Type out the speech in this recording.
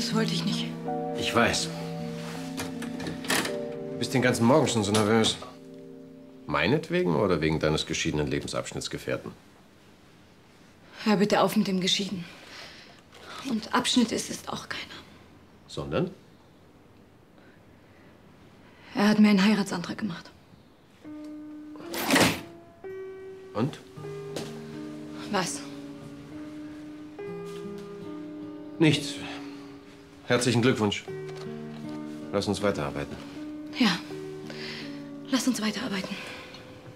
Das wollte ich nicht. Ich weiß. Du bist den ganzen Morgen schon so nervös. Meinetwegen oder wegen deines geschiedenen Lebensabschnittsgefährten? Hör bitte auf mit dem Geschieden. Und Abschnitt ist auch keiner. Sondern? Er hat mir einen Heiratsantrag gemacht. Und? Was? Nichts. Herzlichen Glückwunsch. Lass uns weiterarbeiten. Ja. Lass uns weiterarbeiten.